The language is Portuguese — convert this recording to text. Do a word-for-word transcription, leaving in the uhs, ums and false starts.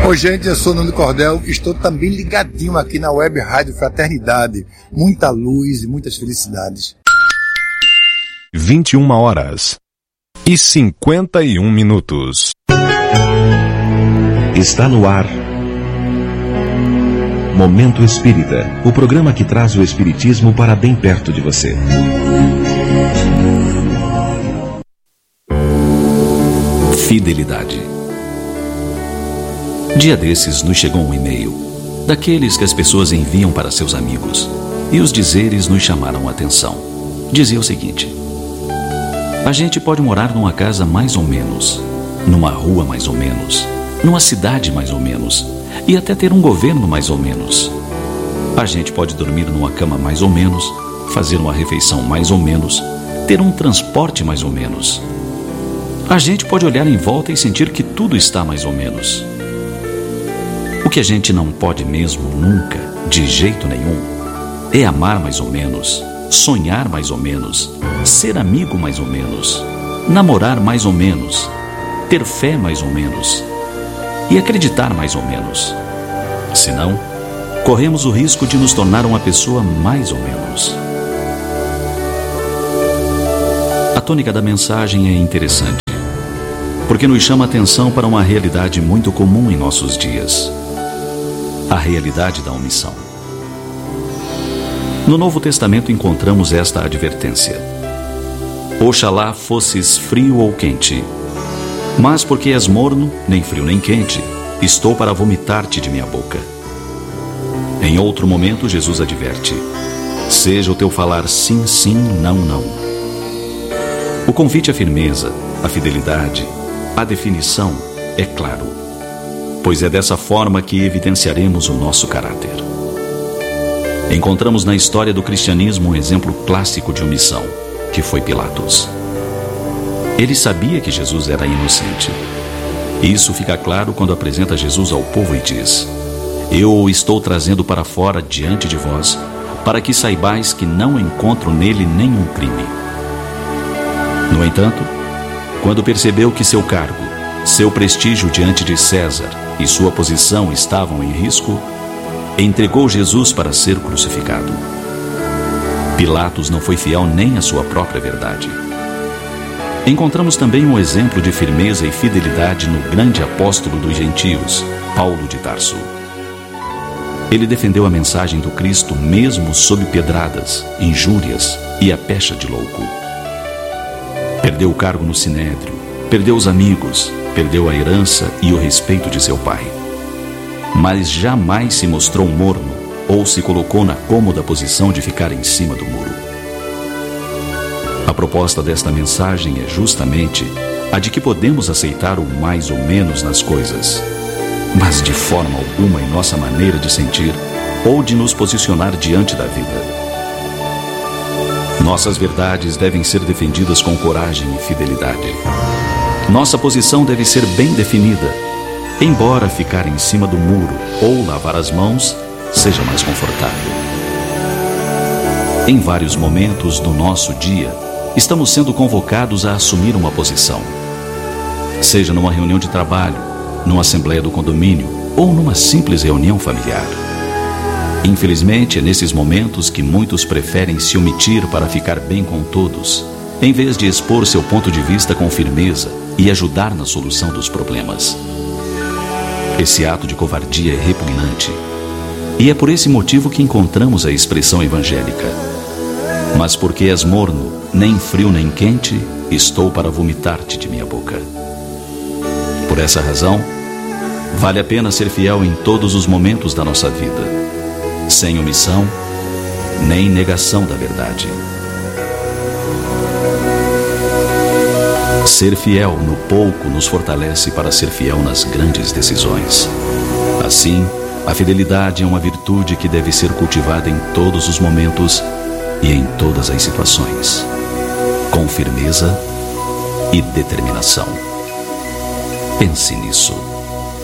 Oi, gente, eu sou o Nuno Cordel, estou também ligadinho aqui na Web Rádio Fraternidade. Muita luz e muitas felicidades. vinte e uma horas e cinquenta e um minutos. Está no ar Momento Espírita, o programa que traz o Espiritismo para bem perto de você. Fidelidade. Dia desses nos chegou um e-mail, daqueles que as pessoas enviam para seus amigos, e os dizeres nos chamaram a atenção. Dizia o seguinte: a gente pode morar numa casa mais ou menos, numa rua mais ou menos, numa cidade mais ou menos, e até ter um governo mais ou menos. A gente pode dormir numa cama mais ou menos, fazer uma refeição mais ou menos, ter um transporte mais ou menos. A gente pode olhar em volta e sentir que tudo está mais ou menos. O que a gente não pode mesmo, nunca, de jeito nenhum, é amar mais ou menos, sonhar mais ou menos, ser amigo mais ou menos, namorar mais ou menos, ter fé mais ou menos e acreditar mais ou menos. Senão, corremos o risco de nos tornar uma pessoa mais ou menos. A tônica da mensagem é interessante, porque nos chama a atenção para uma realidade muito comum em nossos dias: a realidade da omissão. No Novo Testamento encontramos esta advertência: oxalá fosses frio ou quente, mas porque és morno, nem frio nem quente, estou para vomitar-te de minha boca. Em outro momento, Jesus adverte: seja o teu falar sim, sim, não, não. O convite à firmeza, à fidelidade, à definição é claro, pois é dessa forma que evidenciaremos o nosso caráter. Encontramos na história do cristianismo um exemplo clássico de omissão, que foi Pilatos. Ele sabia que Jesus era inocente. Isso fica claro quando apresenta Jesus ao povo e diz: eu o estou trazendo para fora diante de vós, para que saibais que não encontro nele nenhum crime. No entanto, quando percebeu que seu cargo, seu prestígio diante de César e sua posição estavam em risco, entregou Jesus para ser crucificado. Pilatos não foi fiel nem à sua própria verdade. Encontramos também um exemplo de firmeza e fidelidade no grande apóstolo dos gentios, Paulo de Tarso. Ele defendeu a mensagem do Cristo mesmo sob pedradas, injúrias e a pecha de louco. Perdeu o cargo no sinédrio, perdeu os amigos, perdeu a herança e o respeito de seu pai. Mas jamais se mostrou morno ou se colocou na cômoda posição de ficar em cima do muro. A proposta desta mensagem é justamente a de que podemos aceitar o mais ou menos nas coisas, mas de forma alguma em nossa maneira de sentir ou de nos posicionar diante da vida. Nossas verdades devem ser defendidas com coragem e fidelidade. Nossa posição deve ser bem definida, embora ficar em cima do muro ou lavar as mãos seja mais confortável. Em vários momentos do nosso dia, estamos sendo convocados a assumir uma posição, seja numa reunião de trabalho, numa assembleia do condomínio ou numa simples reunião familiar. Infelizmente, é nesses momentos que muitos preferem se omitir para ficar bem com todos, em vez de expor seu ponto de vista com firmeza e ajudar na solução dos problemas. Esse ato de covardia é repugnante, e é por esse motivo que encontramos a expressão evangélica: mas porque és morno, nem frio nem quente, estou para vomitar-te de minha boca. Por essa razão, vale a pena ser fiel em todos os momentos da nossa vida, sem omissão nem negação da verdade. Ser fiel no pouco nos fortalece para ser fiel nas grandes decisões. Assim, a fidelidade é uma virtude que deve ser cultivada em todos os momentos e em todas as situações, com firmeza e determinação. Pense nisso.